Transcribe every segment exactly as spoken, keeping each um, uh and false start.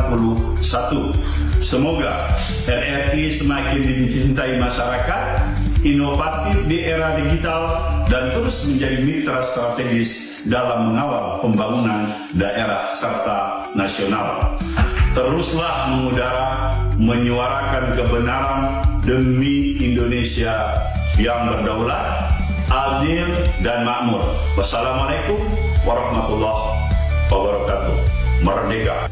puluh satu. Semoga R R I semakin dicintai masyarakat, inovatif di era digital, dan terus menjadi mitra strategis dalam mengawal pembangunan daerah serta nasional. Teruslah mengudara, menyuarakan kebenaran demi Indonesia yang berdaulat, adil, dan makmur. Wassalamualaikum warahmatullahi wabarakatuh. Merdeka!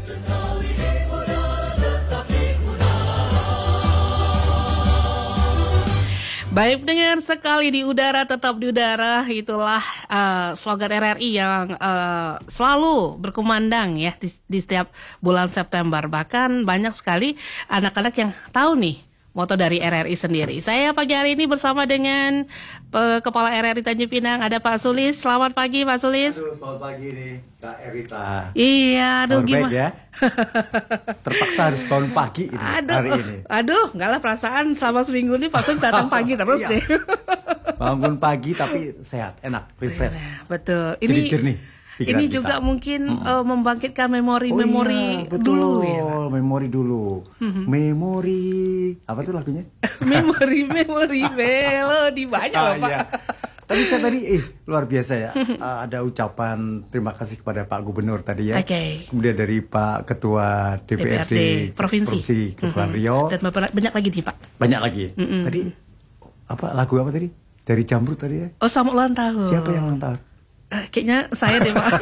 Baik pendengar, sekali di udara tetap di udara, itulah uh, slogan R R I yang uh, selalu berkumandang ya di, di setiap bulan September. Bahkan banyak sekali anak-anak yang tahu nih moto dari R R I sendiri. Saya pagi hari ini bersama dengan uh, Kepala R R I Tanjung Pinang, ada Pak Sulis. Selamat pagi Pak Sulis. Aduh, selamat pagi nih Kak Erita. Iya, aduh gimana ya? Terpaksa harus bangun pagi ini, aduh, hari ini. Aduh, enggak lah, perasaan selama seminggu ini Pak Sulis datang pagi terus Iya. deh. Bangun pagi tapi sehat, enak, refresh. Betul. Jadi Ini jernih. Ini kita. juga mungkin hmm. uh, membangkitkan memori-memori oh, iya, betul. dulu ya. Memori dulu. Mm-hmm. Memori. Apa tuh lagunya? Memori-memori melodi banyak loh, Ah, Pak. iya. Tapi saya tadi eh luar biasa ya. uh, ada ucapan terima kasih kepada Pak Gubernur tadi ya. Oke. Kemudian dari Pak Ketua D P R D, D P R D Provinsi, Provinsi Kepulauan mm-hmm. Riau. Dan banyak lagi nih, Pak. Banyak lagi. Mm-hmm. Tadi apa lagu apa tadi? Dari Jamrut tadi ya. Oh, selamat ulang tahun. Siapa yang ulang tahun? Uh, kayaknya saya deh, Pak.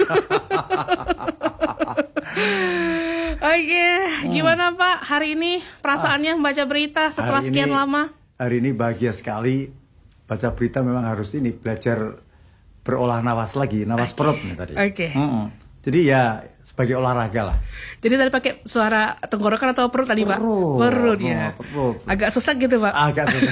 Oke, gimana Pak hari ini perasaannya membaca berita setelah Hari sekian ini- lama? Hari ini bahagia sekali. Baca berita memang harus ini belajar berolah napas lagi, napas perut nih tadi. Oke. Mm-mm. Jadi ya sebagai olahraga lah. Jadi tadi pakai suara tenggorokan atau perut tadi, Pak? Perut. Perut ya. Oh, perut. Agak sesak gitu, Pak. Agak sulit.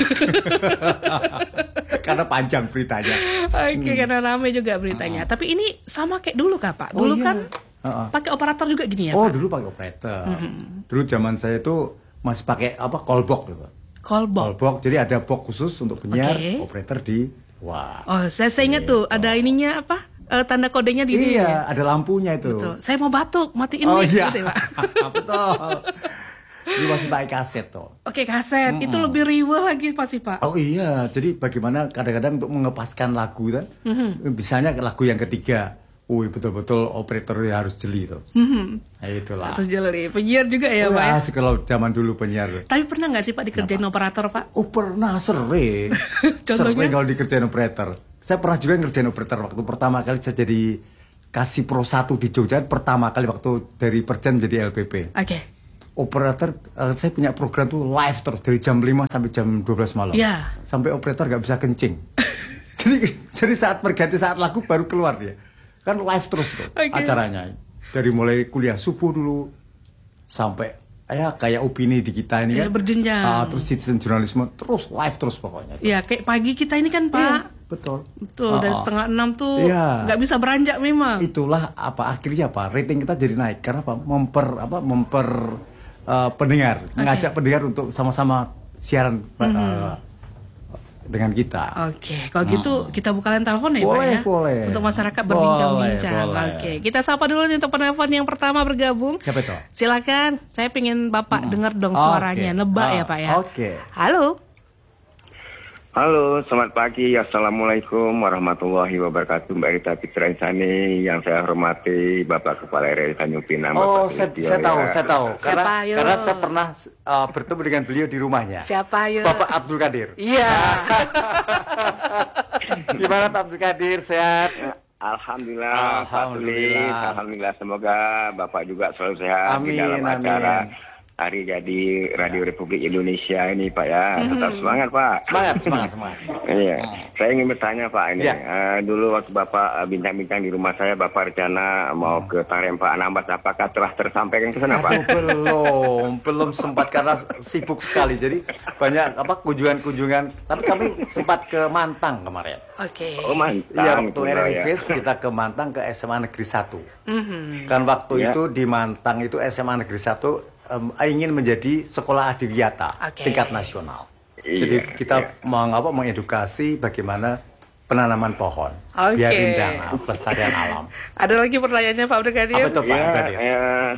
Karena panjang beritanya. Oke, karena ramai juga beritanya. Tapi ini sama kayak dulu kah, Pak? Oh, Dulu iya. kan Uh-uh. pakai operator juga gini ya, Oh, Pak? dulu pakai operator. Dulu zaman saya itu masih pakai apa? Callbox gitu. Callbox. Callbox. Jadi ada box khusus untuk penyiar, Oke. operator di wah. Oh, saya, saya ingat tuh ada ininya apa? Eh, tanda kodenya di ini. Iya, ada lampunya itu. Betul. Saya mau batuk, matiin Oh mic iya. gitu ya, Pak. Betul. Dulu masih pakai kaset tuh. Oke, kaset. Itu lebih riweh lagi pasti, Pak. Oh iya, jadi bagaimana kadang-kadang untuk mengepaskan lagu kan, Mhm. misalnya lagu yang ketiga, wih betul-betul operatornya harus jeli tuh. Mhm. Nah itulah. Terus jeli. Penyiar juga ya, Oh, Pak ya? asik kalau zaman dulu penyiar. Tapi pernah nggak sih Pak dikerjain operator, Pak? Oh pernah sering. Contohnya? Sering kalau dikerjain operator. Saya pernah juga ngerjain operator waktu pertama kali saya jadi Kasih Pro satu di Jogja, pertama kali waktu dari Perjen menjadi L P P. Oke. Operator, uh, saya punya program tuh live terus dari jam lima sampai jam dua belas malam. Iya. Sampai operator nggak bisa kencing. jadi jadi saat berganti saat lagu baru keluar dia. Kan live terus tuh Oke. acaranya. Dari mulai kuliah subuh dulu sampai ya kayak opini di kita ini Ya, kan. berjenjang. Ah, terus citizen jurnalisme terus live terus pokoknya. Ya, kayak pagi kita ini kan, Pak. Iya, betul. Betul, dari Ah, ah. setengah enam tuh Iya. nggak bisa beranjak memang. Itulah apa akhirnya apa rating kita jadi naik karena apa memper apa memper uh, pendengar mengajak pendengar untuk sama-sama siaran uh, dengan kita. Oke, kalau gitu kita buka line telepon ya, Pak Boleh, ya? boleh. Untuk masyarakat berbincang-bincang. Boleh, boleh. Oke, kita sapa dulu nih untuk penelpon yang pertama bergabung. Siapa itu? Silakan, saya pengen Bapak dengar dong Oke. suaranya, nebak Ah, ya, Pak ya. oke. Halo. Halo, selamat pagi. Assalamualaikum warahmatullahi wabarakatuh. Mbak Rita Fitra Insani yang saya hormati, Bapak Kepala R R I Tanjung Pinang. Oh, Bapak saya, Sulistyo, saya tahu, ya. saya tahu. Karena Siapa, yuk? karena saya pernah uh, bertemu dengan beliau di rumahnya. Siapa yuk? Bapak Abdul Qadir. Iya. Gimana Pak Abdul Qadir? Sehat? Alhamdulillah, Pak Alhamdulillah. Sulis. Alhamdulillah, semoga Bapak juga selalu sehat Amin, di dalam amin. acara hari jadi Radio Republik Indonesia ini, Pak ya. Tetap semangat, Pak. Semangat, semangat, semangat. Iya, saya ingin bertanya Pak ini. Ya. Eh, dulu waktu Bapak eh, bincang-bincang di rumah saya, Bapak rencana mau ke Tarempa Anambas, apakah telah tersampaikan ke sana, Pak? Aduh, belum, belum sempat karena sibuk sekali. Jadi banyak apa kunjungan-kunjungan. Tapi kami sempat ke Mantang kemarin. Oke. Oh mantap. Iya, waktu itu, R R I ya. Fest kita ke Mantang ke S M A Negeri satu. Mhm. Kan waktu Ya. itu di Mantang itu S M A Negeri satu em, ingin menjadi sekolah adiwiyata Oke. tingkat nasional. Iya, Jadi kita iya. meng, apa, mengedukasi bagaimana penanaman pohon, Oke. biar indah, pelestarian alam. Ada lagi pertanyaannya Pak Abdul Qadir? Apa itu Pak Ya, Qadir? eh,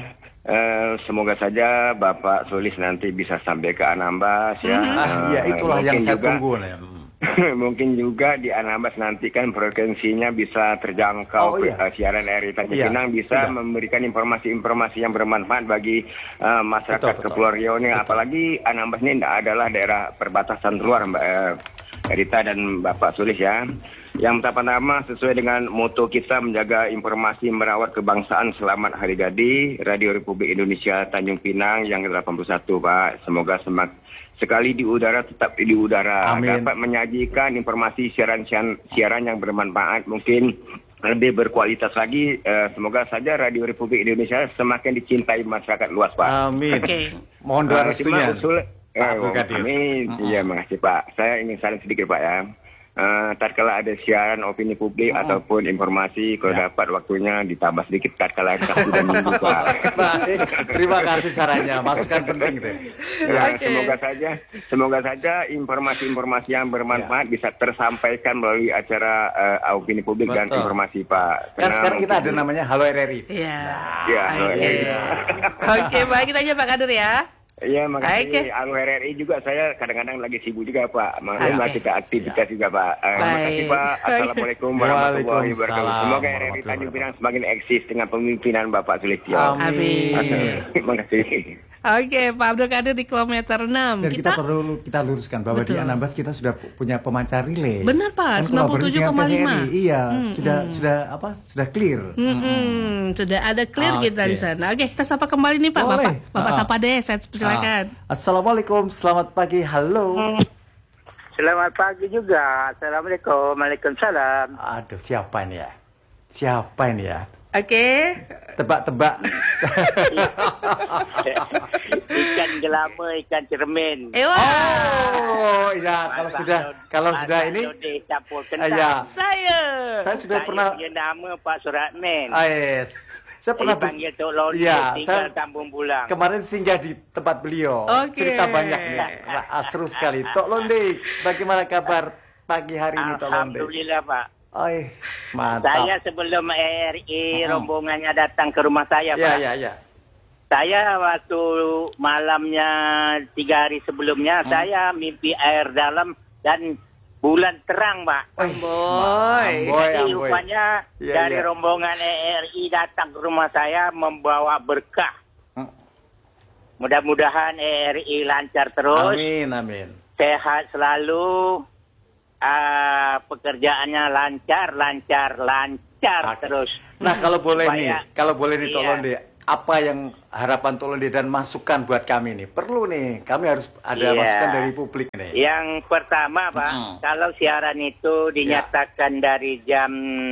Uh, semoga saja Bapak Sulis nanti bisa sampai ke Anambas ya. Ah, Uh, ya itulah yang mungkin saya juga- tunggu nih. Mungkin juga di Anambas nanti kan frekuensinya bisa terjangkau. Oh, iya. uh, siaran R R I Tanjung Iya, Pinang bisa sudah. memberikan informasi-informasi yang bermanfaat bagi uh, masyarakat Betul, betul. Kepulauan Riau ini. Apalagi Anambas ini adalah daerah perbatasan luar, Mbak uh, Rita dan Bapak Sulis ya. Yang pertama sesuai dengan moto kita menjaga informasi merawat kebangsaan. Selamat Hari Jadi Radio Republik Indonesia Tanjung Pinang yang ke delapan puluh satu Pak. Semoga semak sekali di udara tetap di udara. Amin. Dapat menyajikan informasi siaran siaran yang bermanfaat, mungkin lebih berkualitas lagi. Eh, semoga saja Radio Republik Indonesia semakin dicintai masyarakat luas Pak. Amin. Oke. Mohon doa Ah, restunya. cuma usul- Pak eh, Abdul Qadir. Amin. Iya, makasih Pak. Saya ingin saran sedikit Pak ya. Uh, tatkala ada siaran opini publik ataupun informasi, kalau Ya. dapat waktunya ditambah sedikit tatkala Sabtu dan Minggu Pak. Baik, terima kasih sarannya. Masukan penting itu. Ya, Oke. semoga saja, semoga saja informasi-informasi yang bermanfaat bisa tersampaikan melalui acara uh, opini publik dan Betul. informasi Pak. Kan Karena sekarang kita ada mungkin- namanya Halo R R I. Iya. Ya, Oke. ya. Oke, baik kita aja Pak Kadir ya. Iya, makasih. Oke. Anu R R I juga saya kadang-kadang lagi sibuk juga Pak. Makanya Oke. kita aktivitas juga Pak. Eh, Baik. makasih Pak. Assalamualaikum warahmatullahi wabarakatuh. Waalaikumsalam Semoga R R I Tanjung Pinang semakin eksis dengan pemimpinan Bapak Sulistyo. Amin. Terima kasih. Oke, Pak Abdul Qadir di kilometer enam. Dan kita, perlu kita luruskan bahwa Betul. di Anambas kita sudah pu- punya pemancar relay. Benar, Pak, Dan sembilan puluh tujuh koma lima. kolaborasi dengan T V R I, iya, sudah sudah apa? Sudah clear. Mm-mm, sudah ada clear Oke. kita di sana. Oke, kita sapa kembali nih Pak. Boleh. Bapak, Bapak Ah. sapa deh. Saya silakan. Ah. Assalamualaikum, selamat pagi. Halo. Selamat pagi juga. Assalamualaikum. Waalaikumsalam. Aduh, siapa ini ya? Siapa ini ya? Oke. Tebak-tebak. Ikan gelama, ikan cermin. Ewa. Oh, ya kalau sudah kalau sudah ini Lodeh campur ah, kentang. ya. Saya. Saya sudah Saya pernah punya nama Pak Suratmin. ah, yes. Saya pernah bers- dipanggil Tok Lodeh, Iya, tinggal saya Kampung Bulang. kemarin singgah di tempat beliau. Oke. Cerita banyak nih. Ra- ah, seru sekali. Tok Londe, bagaimana kabar pagi hari ini Tok Londe? Alhamdulillah Pak. Oi, mantap. Saya sebelum R R I Hmm. rombongannya datang ke rumah saya Ya, Pak. ya, ya. Saya waktu malamnya tiga hari sebelumnya Hmm. saya mimpi air dalam dan bulan terang Pak. Oi, Boy. Boy, Jadi amboy. rupanya Iya, dari iya. rombongan R R I datang ke rumah saya membawa berkah. Hmm. Mudah-mudahan R R I lancar terus, Amin, amin. sehat selalu, ah, pekerjaannya lancar, lancar, lancar Oke. terus. Nah, kalau boleh nih, Supaya- kalau boleh nih Tok Iya. Londe, apa yang harapan Tok Londe dan masukan buat kami nih? Perlu nih, kami harus ada Iya. masukan dari publik nih. Yang pertama Pak, Mm-mm. kalau siaran itu dinyatakan dari jam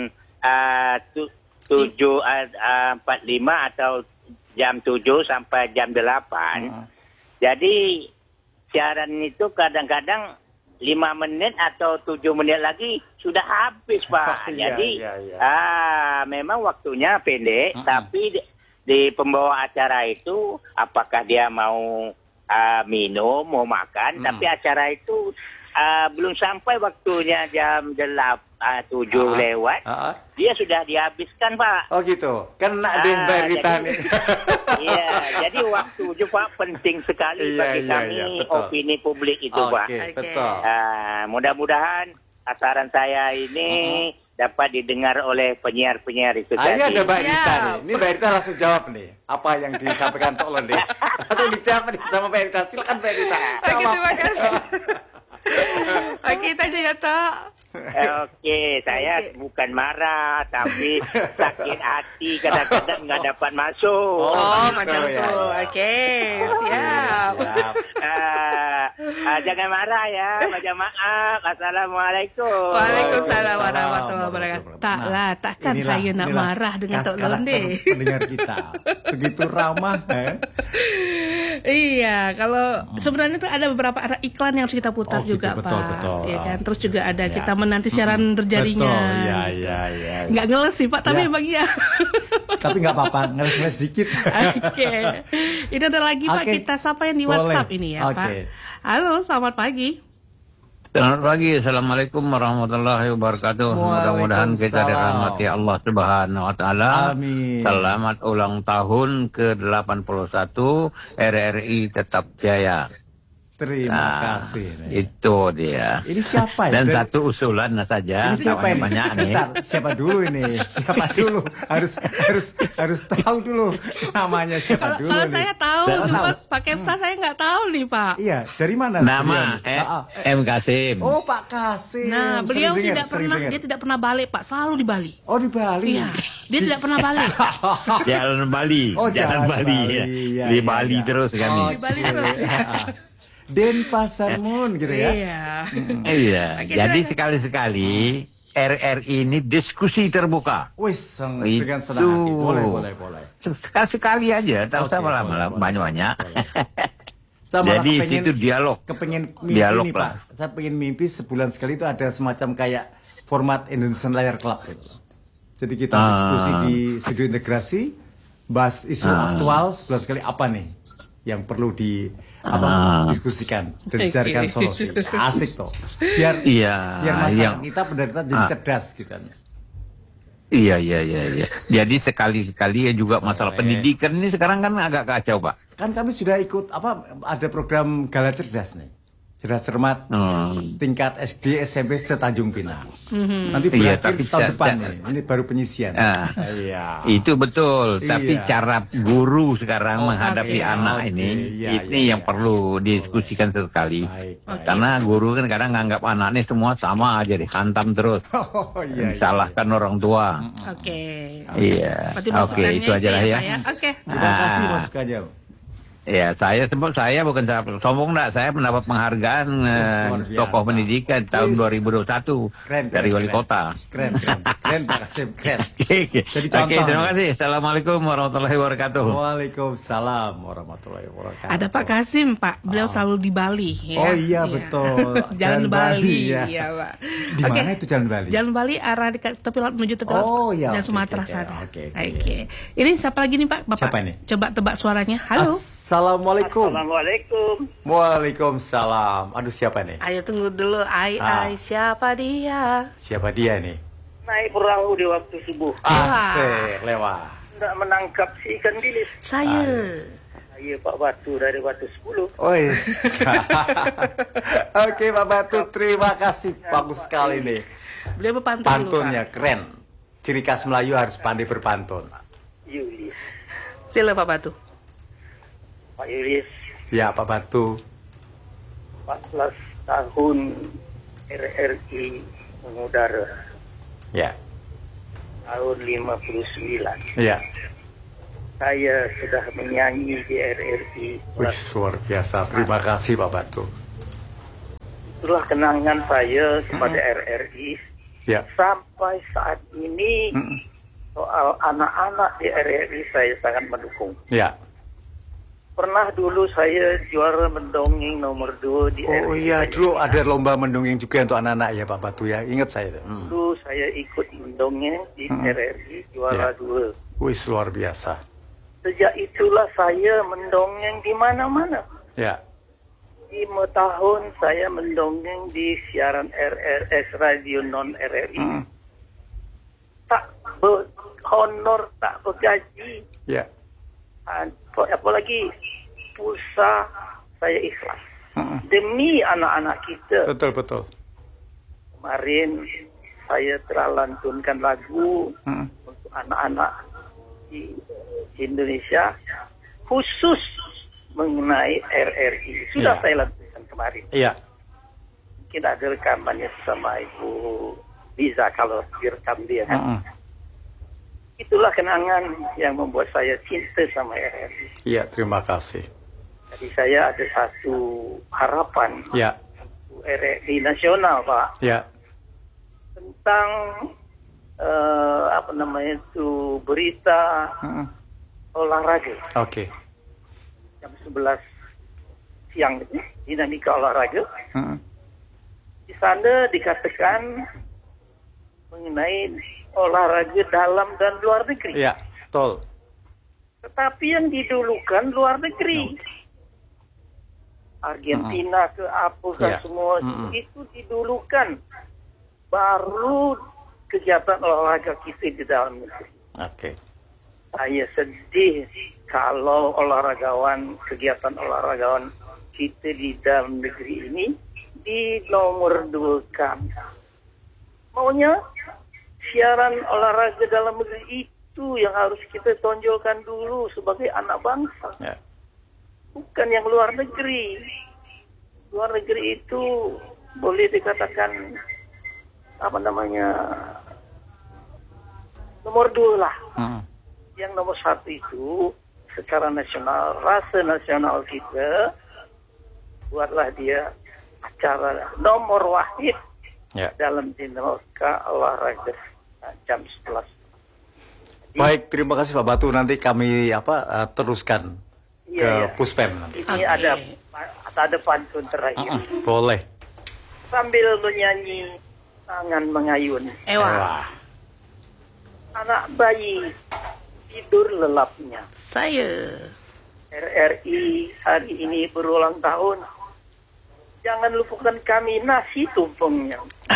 ah, tu- tujuh ah, ah, empat puluh lima atau jam tujuh sampai jam delapan. Mm. Jadi siaran itu kadang-kadang lima menit atau tujuh menit lagi sudah habis Pak. Iya, Jadi iya, iya. ah memang waktunya pendek, Mm-mm. tapi di, di pembawa acara itu apakah dia mau ah, minum, mau makan, Mm. tapi acara itu ah, belum sampai waktunya jam delapan tujuh Ah, lewat, ah, ah. dia sudah dihabiskan Pak. Oh gitu, kena deh Ah, Mbak Rita jadi- nih. Iya, jadi waktu itu Pak penting sekali Iya, bagi iya, kami iya, betul. opini publik itu Pak. Oke, Oke. betul. Ah, mudah-mudahan asaran saya ini dapat didengar oleh penyiar-penyiar itu Ah, ini tadi. ada Mbak Rita Siap. nih. Ini Mbak Rita langsung jawab nih. Apa yang disampaikan Tok Londe? Langsung dijawab nih sama Mbak Rita. Silakan Mbak Rita. Oke, Jawab. terima kasih. Oke, tadi ya Tok. Eh, Oke, saya Oke. bukan marah, tapi sakit hati kadang-kadang nggak dapat masuk. Oh, Oh, macam gitu, itu. ya, ya. Oke, siap. Siap. Ah, ah, jangan marah ya, banyak maaf. Assalamualaikum. Waalaikumsalam Waalaikumsalam warahmatullahi wabarakatuh. Tak Nah, lah, takkan inilah- saya nak inilah marah dengan khas Tok karakter Londe. pendengar kita. Begitu ramah, eh? Iya, kalau sebenarnya itu ada beberapa ada iklan yang harus kita putar Oh, gitu, juga, betul, Pak. betul. Iya kan? Terus juga ada Ya. kita menanti siaran terjadinya. Betul, iya, gitu. iya, iya. Nggak ngeles sih, Pak, tapi Ya. emang iya. Tapi nggak apa-apa, ngeles-ngeles dikit. Oke. Ini ada lagi Pak Oke. kita sapa yang di Boleh. WhatsApp ini ya, Pak. Oke. Halo, selamat pagi. Selamat pagi, Assalamualaikum warahmatullahi wabarakatuh. Mudah-mudahan kita dirahmati Allah Subhanahu wa Ta'ala. Amin. Selamat ulang tahun ke delapan puluh satu R R I tetap jaya. Terima Nah, kasih. nih. Itu dia. Ini siapa ya? Dan Dari- satu usulan saja. Ini siapa ini? Banyak nih. Bentar, siapa dulu ini? Siapa dulu? Harus harus harus tahu dulu namanya siapa Kalau dulu. kalau nih. saya tahu, Saya cuma tahu. Pak Kemsa saya nggak tahu nih Pak. Iya, dari mana? Nama beliau? eh, Ah, ah. M. Kasim. Oh, Pak Kasim. Nah, Sering beliau dengar, tidak sering pernah, dengar. dia tidak pernah balik Pak, selalu di Bali. Oh, di Bali. Iya, dia tidak pernah balik. Jalan Bali. Oh, Jalan Jalan Bali. Bali. ya. Iya, Di iya, Bali iya. terus kami. Oh, Di Bali terus. Denpasar Moon gitu ya. Iya. Iya. Oke, Jadi silakan. sekali-sekali R R I ini diskusi terbuka. Wis, seng- Itu. dengan senang hati. Boleh, boleh, boleh. Sekali-sekali aja, tak usah Oke, boleh, lama-lama, boleh, banyak-banyak. Saya malah Jadi kepengen- itu dialog. Kepengen mimpi Dialog nih, lah. Pak. Saya pengen mimpi sebulan sekali itu ada semacam kayak format Indonesian Layar Club gitu. Jadi kita Ah. diskusi di studio integrasi, bahas isu Ah. aktual sebulan sekali apa nih yang perlu di apa Ah. diskusikan dan Oke. dicarikan solusi. Asik toh. Biar Iya, biar masyarakat yang- kita benar-benar jadi Ah. cerdas gitu kan. Iya, iya, iya, iya. Jadi sekali-sekali ya juga masalah Boleh. pendidikan ini sekarang kan agak kacau, Pak. Kan kami sudah ikut apa ada program Gala Cerdas nih. Cerdas cermat Hmm. tingkat S D S M P Setanjung Pinang. Nanti Iya, berakhir tapi tahun ca- depan ca- nih. Ini baru penyisian. Ah. Iya. Itu betul, tapi Iya. cara guru sekarang Oh, menghadapi oke, anak oke. ini, Iya, ini iya, yang iya. perlu diskusikan sekali. Baik, baik. Karena guru kan kadang nganggap anaknya semua sama aja, dihantam terus, Oh iya. iya, salahkan orang tua. Oke. Iya, Berarti oke, masukannya itu aja lah ya. Pak, Oke. iya. Terima kasih Ah. masukannya. Ya, saya sebut saya bukan saya sombong enggak, saya mendapat penghargaan eh, luar biasa. tokoh pendidikan tahun Wis. dua ribu dua puluh satu Keren, keren, dari wali keren. kota. Keren, keren. Keren Pak Kasim, keren. Oke, oke. Jadi Oke, contoh terima nih. kasih. Assalamualaikum warahmatullahi wabarakatuh. Waalaikumsalam warahmatullahi wabarakatuh. Ada Pak Kasim, Pak. Beliau selalu di Bali. Ya? Oh iya, betul. Jalan Jalan Bali, Bali, ya. iya Pak. Di Oke. mana itu Jalan Bali? Jalan Bali arah dekat tepi laut menuju tepi laut Oh, iya, dan oke, Sumatera oke, sana. oke, Oke. oke. Ini siapa lagi nih Pak? Bapak. Siapa ini? Coba tebak suaranya. Halo. Assalamualaikum. Assalamualaikum. Waalaikumsalam. Aduh siapa nih? Ayo tunggu dulu. Ai Ah. ai siapa dia? Siapa dia nih? Naik perahu di waktu subuh. Asik, lewat. Tidak menangkap si ikan bilis. Saya. Saya Pak Batu dari Batu sepuluh. Oi. Oke Pak Batu, terima kasih. Bagus sekali nih. Beliau berpantun dulu, Pantunnya keren. Ciri khas Melayu harus pandai berpantun. Yulis. Pak. Sila Pak Batu. Pak Yulis, Ya Pak Batu. empat belas tahun R R I mengudara. Ya. Tahun lima puluh sembilan. Ya. Saya sudah menyanyi di R R I. Wih, luar biasa. Terima kasih Pak Batu. Itulah kenangan saya kepada R R I. Ya. Sampai saat ini soal anak-anak di R R I saya sangat mendukung. Ya. Pernah dulu saya juara mendongeng nomor dua di R R I. Oh iya, dulu ada lomba mendongeng juga untuk anak-anak ya Pak Batu ya. Ingat saya. Hmm. Dulu saya ikut mendongeng di Hmm. R R I juara Ya. dua. Wih, luar biasa. Sejak itulah saya mendongeng di mana-mana. Ya. Lima tahun saya mendongeng di siaran R R S radio non R R I. Hmm. Tak berhonor, tak bergaji. Ya. Apa- Apalagi pulsa saya ikhlas. Hmm. Demi anak-anak kita. Betul betul. Kemarin saya telah lantunkan lagu Hmm. untuk anak-anak di Indonesia khusus mengenai R R I. Sudah Ya. saya lantunkan kemarin. Iya. Mungkin ada rekamannya sama Ibu Liza kalau direkam dia kan. Hmm. Itulah kenangan yang membuat saya cinta sama R R I. Iya, terima kasih. Jadi saya ada satu harapan Ya. untuk R R I nasional, Pak, Ya. tentang eh, apa namanya itu berita Hmm. olahraga Oke. jam sebelas siang itu, dinamika olahraga. Hmm. Di sana dikatakan mengenai olahraga dalam dan luar negeri. Iya, betul. Tetapi yang didulukan luar negeri. Argentina ke apa kan Yeah. semua Mm-mm. itu didulukan, baru kegiatan olahraga kita di dalam negeri. Oke. Saya sedih kalau olahragawan, kegiatan olahragawan kita di dalam negeri ini di nomor dua kan. Maunya siaran olahraga dalam negeri itu yang harus kita tonjolkan dulu sebagai anak bangsa. Ya. Bukan yang luar negeri. Luar negeri itu boleh dikatakan apa namanya nomor dua lah. Mm. Yang nomor satu itu secara nasional, rasa nasional kita, buatlah dia acara nomor wahid Ya. dalam dinamika olahraga jam sebelas. Baik, terima kasih Pak Batu. Nanti kami apa uh, teruskan Iya, ke iya. Puspem nanti. Ini Oke. ada ada pantun terakhir. Mm-mm, boleh. Sambil menyanyi tangan mengayun, Ewa. Wah. anak bayi tidur lelapnya. Saya. R R I hari ini berulang tahun. Jangan lupakan kami nasi tumpengnya.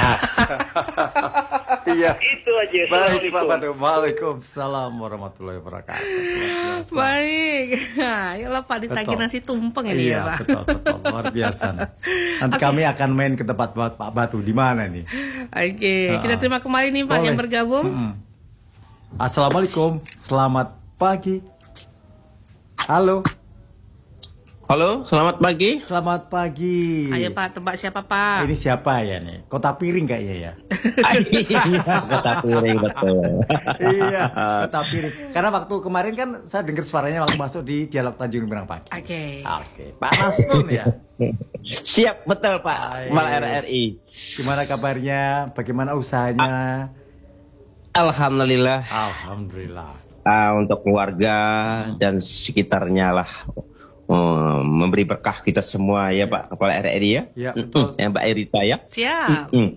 Iya. Itu aja. Baik Pak Assalamualaikum. Batu. Waalaikumsalam warahmatullahi wabarakatuh. Luar biasa. Baik. Ayolah Pak ditagih Betul. nasi tumpeng ini Iya, ya Pak. betul, betul. Luar biasa. Nanti kami akan main ke tempat Pak Batu. Di mana nih? Oke, kita terima kembali nih Pak Boleh. yang bergabung. Mm-mm. Assalamualaikum. Selamat pagi. Halo. Halo, selamat pagi. Selamat pagi. Ayo Pak, tebak siapa Pak? Ini siapa ya nih? Kota Piring kayaknya ya? Kota Piring, betul. Iya, Kota Piring. Karena waktu kemarin kan saya dengar suaranya waktu masuk di Dialog Tanjung Pinang Pagi. Oke. Oke, panas tuh ya. Siap, betul Pak. Baik. Mal R R I. Gimana kabarnya? Bagaimana usahanya? Alhamdulillah. Alhamdulillah. Ah, untuk keluarga dan sekitarnya lah. Oh, memberi berkah kita semua ya Pak Kepala R R I ya. Ya, betul. Ya Mbak Erita ya. Siap. Hmm.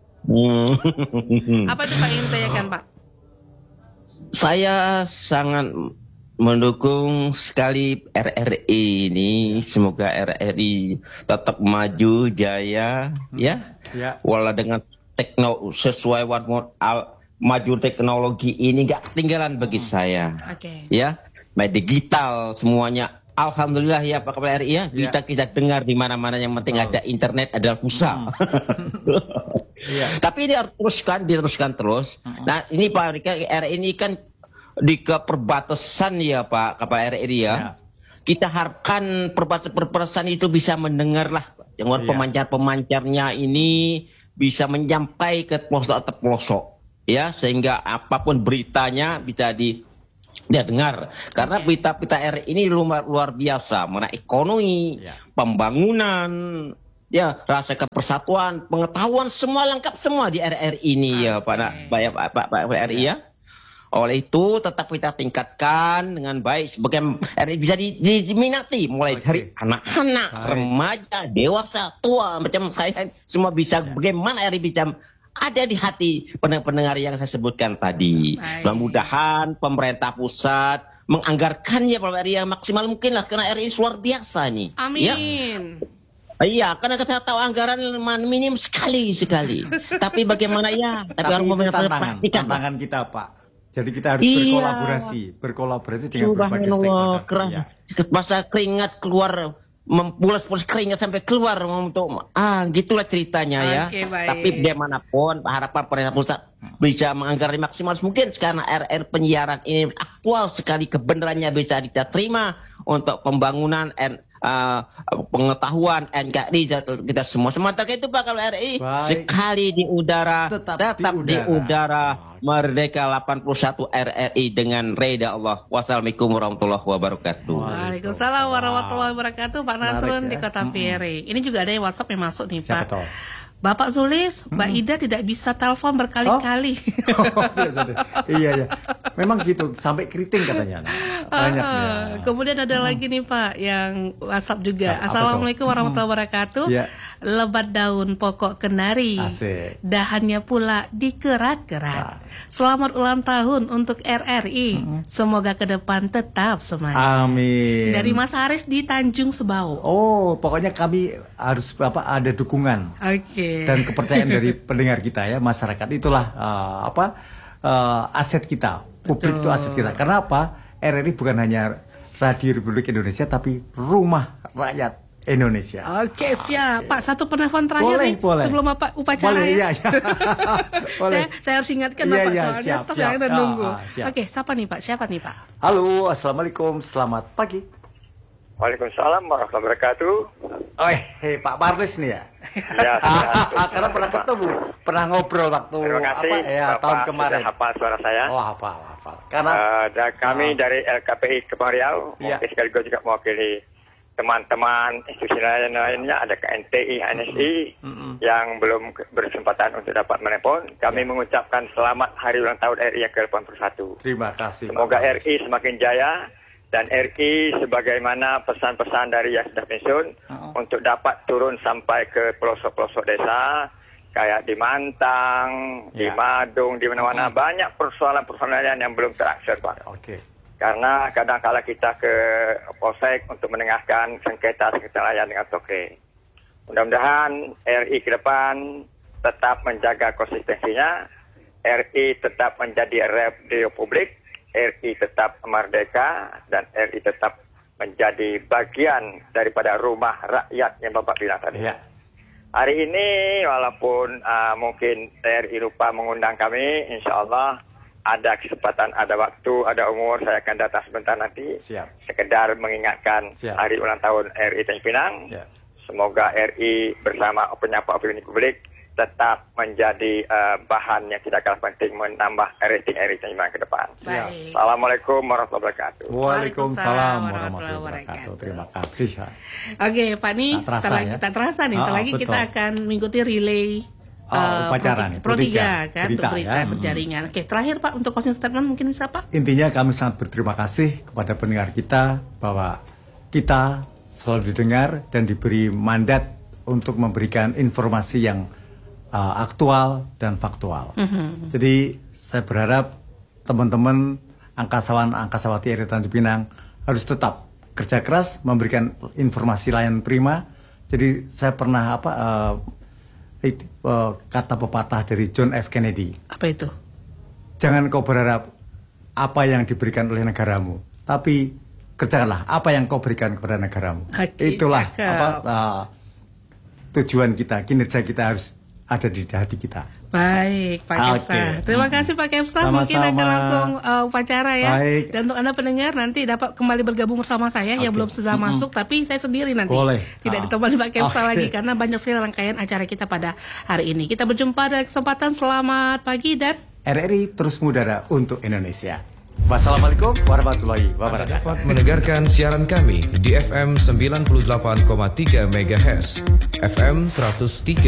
Hmm. Apa itu Pak ingin tanyakan Pak? Saya sangat mendukung sekali R R I ini. Semoga R R I tetap maju jaya ya. Ya. Walau dengan teknologi sesuai warna al, maju teknologi ini nggak ketinggalan bagi saya. Oke. Ya, baik digital semuanya. Alhamdulillah ya Pak Kepala R R I ya. Ya. Kita kita dengar di mana-mana yang penting Betul. ada internet, ada pulsa. Iya. Tapi ini harus teruskan, diteruskan terus. Nah ini Pak R R I ini kan di keperbatasan ya Pak Kepala R R I ya. Ya. Kita harapkan perbatasan itu bisa mendengar lah. Yang Iya. pemancar-pemancarnya ini bisa menyampai ke pelosok atau pelosok. Ya, sehingga apapun beritanya bisa di dia dengar. Karena berita-berita R R I ini luar, luar biasa. Mengenai ekonomi, Ya. pembangunan, ya rasa persatuan, pengetahuan semua lengkap semua di R R I ini ya Pak Nak, Pak Pak Pak Pak R R I ya. Oleh itu tetap kita tingkatkan dengan baik sebagai R R I bisa di- di- diminati mulai Oke. dari anak-anak, Baik. remaja, dewasa, tua macam saya semua bisa bagaimana R R I bisa ada di hati pendengar-pendengar yang saya sebutkan tadi. Baik. Mudah-mudahan pemerintah pusat menganggarkannya Pak R R I yang maksimal mungkin lah karena R R I luar biasa nih. Ya. Amin. Iya, karena kita tahu anggaran minim sekali sekali. Tapi bagaimana ya? Tapi, Tapi harus itu pemerintah tantangan, perhatikan. tantangan kita Pak. Jadi kita harus Iya. berkolaborasi, berkolaborasi dengan berbagai Subhanallah, stakeholder. keras. Iya. Masa keringat keluar, mempulas-pulas keringat sampai keluar untuk ah gitulah ceritanya ya. Oke, baik. Tapi bagaimanapun harapan pemerintah pusat bisa menganggarkan maksimal mungkin karena R R penyiaran ini aktual sekali kebenarannya bisa kita terima untuk pembangunan and uh, pengetahuan N K R I kita semua. Sementara itu Pak kalau R R I Baik. sekali di udara Tetap tetap, di di udara. udara. Merdeka delapan puluh satu R R I dengan reda Allah. Wassalamualaikum warahmatullahi wabarakatuh. Waalaikumsalam warahmatullahi wabarakatuh Pak Nasrun Menarik, di ya. Kota Piring. Ini juga ada yang WhatsApp yang masuk nih Siapa Pak. tahu? Bapak Zulis, Mbak Ida tidak bisa telepon berkali-kali. Oh, iya, iya. Memang gitu, sampai keriting katanya. Banyak ya. Kemudian ada lagi nih Pak yang WhatsApp juga. Apa tuh? Assalamualaikum warahmatullahi wabarakatuh. Iya. lebat daun pokok kenari, Asik. dahannya pula dikerat-kerat. Selamat ulang tahun untuk R R I. Semoga ke depan tetap semangat. Amin. Dari Mas Haris di Tanjung Sebau. Oh, pokoknya kami harus apa ada dukungan Oke. dan kepercayaan dari pendengar kita ya, masyarakat. Itulah uh, apa uh, aset kita. Publik itu aset kita. Karena apa? R R I bukan hanya Radio Republik Indonesia, tapi rumah rakyat Indonesia. Oke, siap. Pak, satu penelpon terakhir Boleh, nih boleh. sebelum Bapak upacara Boleh, ya. iya, iya. Boleh. saya, saya harus ingatkan Iya, Bapak iya, soalnya siap, staf siap. yang udah Ah, nunggu. ah, siap. Oke, siapa nih Pak? Siapa nih Pak? Halo, assalamualaikum, selamat pagi. Waalaikumsalam warahmatullahi wabarakatuh. Oh, eh, Pak Barnes nih ya. Ya, sudah. Karena pernah ketemu, pernah ngobrol waktu Terima kasih apa ya Bapak tahun kemarin. sudah hafal suara saya. Oh, hafal, hafal. Karena Eh, dan kami Ah. dari L K P I Kepulauan Riau, Iya. mungkin sekaligus juga mewakili teman-teman institusi lain lainnya, ada K N T I, H N S I yang belum ke- berkesempatan untuk dapat menelpon. Kami Iya. mengucapkan selamat hari ulang tahun R I yang ke delapan puluh satu. terima kasih. Pak Semoga Barnes. R I semakin jaya dan R I sebagaimana pesan-pesan dari yang sudah pensiun Uh-uh. untuk dapat turun sampai ke pelosok-pelosok desa kayak di Mantang, di Ya. Madung, di mana-mana banyak persoalan-persoalan yang belum terakses, Pak. Oke. Karena kadang-kala kita ke Polsek untuk menengahkan sengketa-sengketa layan dengan toke. Mudah-mudahan R I ke depan tetap menjaga konsistensinya, R I tetap menjadi radio publik, R I tetap merdeka, dan R I tetap menjadi bagian daripada rumah rakyat yang Bapak bilang tadi. Iya. Hari ini walaupun uh, mungkin R I lupa mengundang kami, insya Allah ada kesempatan, ada waktu, ada umur, saya akan datang sebentar nanti. Siap. Sekedar mengingatkan Siap. hari ulang tahun R I Tanjung Pinang. Ya. Semoga R I bersama penyapa opini publik tetap menjadi uh, bahan yang tidak kalah penting menambah rating R I Tanjung Pinang ke depan. Baik. Assalamualaikum warahmatullahi wabarakatuh. Waalaikumsalam warahmatullahi warahmatullahi wabarakatuh. wabarakatuh. Terima kasih. Oke, Pak nih, Tak terasa, setelah ya? kita terasa nih, Ah, setelah lagi betul. kita akan mengikuti relay Oh, eh, upacara Pro- nih, Pro Pro tiga tiga, kan, berita, untuk berita ya. berjaringan. Oke, terakhir Pak untuk closing statement mungkin bisa Pak? Intinya kami sangat berterima kasih kepada pendengar kita bahwa kita selalu didengar dan diberi mandat untuk memberikan informasi yang uh, aktual dan faktual. Mhm. Jadi saya berharap teman-teman angkasawan angkasawati R I Tanjung Pinang harus tetap kerja keras memberikan informasi layan prima. Jadi saya pernah apa uh, it- uh, kata pepatah dari John F Kennedy. Apa itu? Jangan kau berharap apa yang diberikan oleh negaramu, tapi kerjakanlah apa yang kau berikan kepada negaramu. Oke, Itulah cakep. apa uh, tujuan kita, kinerja kita harus ada di hati kita. Baik, Pak Oke. Kepsa. Terima kasih Pak Kepsa. Mungkin Sama-sama. akan langsung uh, upacara ya. Baik. Dan untuk Anda pendengar nanti dapat kembali bergabung bersama saya yang Oke. belum sudah Mm-mm. masuk, tapi saya sendiri nanti. Boleh. Tidak Ah. ditemani Pak Kepsa Oke. lagi karena banyak sekali rangkaian acara kita pada hari ini. Kita berjumpa dalam kesempatan selamat pagi dan R R I terus mengudara untuk Indonesia. Wassalamualaikum warahmatullahi Anda wabarakatuh. dapat mendengarkan siaran kami di F M sembilan puluh delapan koma tiga MHz, F M seratus tiga